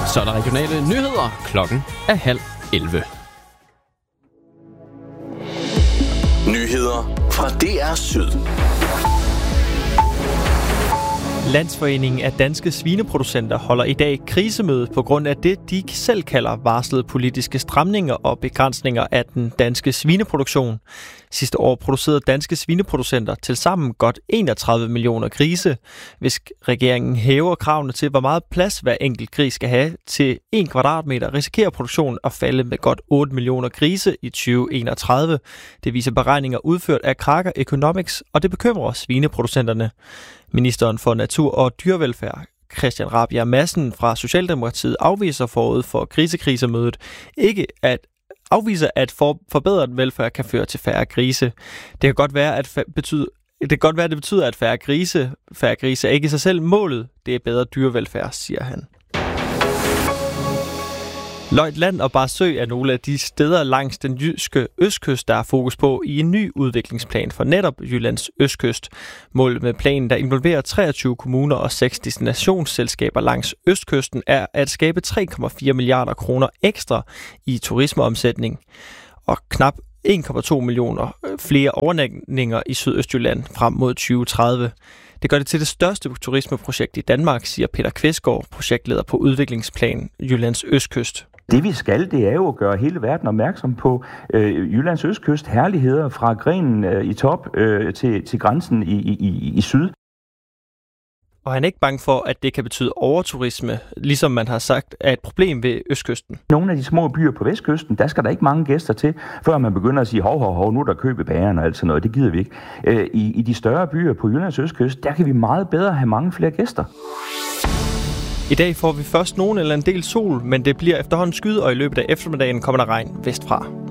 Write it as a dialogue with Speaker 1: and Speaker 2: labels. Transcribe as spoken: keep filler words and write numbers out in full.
Speaker 1: Så er der regionale nyheder. Klokken er halv elleve.
Speaker 2: Nyheder fra D R Syd.
Speaker 3: Landsforeningen af danske svineproducenter holder i dag krisemøde på grund af det, de selv kalder varslede politiske stramninger og begrænsninger af den danske svineproduktion. Sidste år producerede danske svineproducenter tilsammen godt enogtredive millioner grise. Hvis regeringen hæver kravene til, hvor meget plads hver enkelt gris skal have til en kvadratmeter, risikerer produktionen at falde med godt otte millioner grise i tyve enogtredive. Det viser beregninger udført af Kraker Economics, og det bekymrer svineproducenterne. Ministeren for Natur og Dyrevelfærd, Christian Rabjerg Madsen fra Socialdemokratiet, afviser forud for grisekrisemødet ikke at afviser, at for, forbedret velfærd kan føre til færre grise. Det kan godt være, at fa- betyder, det kan godt være, at det betyder, at færre grise, færre grise er ikke i sig selv målet. Det er bedre dyrevelfærd, siger han. Løjtland og Barsø er nogle af de steder langs den jyske østkyst, der er fokus på i en ny udviklingsplan for netop Jyllands østkyst. Målet med planen, der involverer treogtyve kommuner og seks destinationsselskaber langs østkysten, er at skabe tre komma fire milliarder kroner ekstra i turismeomsætning og knap en komma to millioner flere overnatninger i Sydøstjylland frem mod tyve tredive. Det gør det til det største turismeprojekt i Danmark, siger Peter Kvistgaard, projektleder på udviklingsplanen Jyllands østkyst.
Speaker 4: Det vi skal, det er jo at gøre hele verden opmærksom på øh, Jyllands østkyst, herligheder fra grenen øh, i top øh, til, til grænsen i, i, i syd.
Speaker 3: Og han er ikke bange for, at det kan betyde overturisme, ligesom man har sagt, er et problem ved østkysten.
Speaker 4: Nogle af de små byer på vestkysten, der skal der ikke mange gæster til, før man begynder at sige, hov, hov, hov, nu er der køb i bageren og alt sådan noget. Det gider vi ikke. Øh, i, I de større byer på Jyllands østkyst, der kan vi meget bedre have mange flere gæster.
Speaker 3: I dag får vi først nogen eller en del sol, men det bliver efterhånden skyet, og i løbet af eftermiddagen kommer der regn vestfra.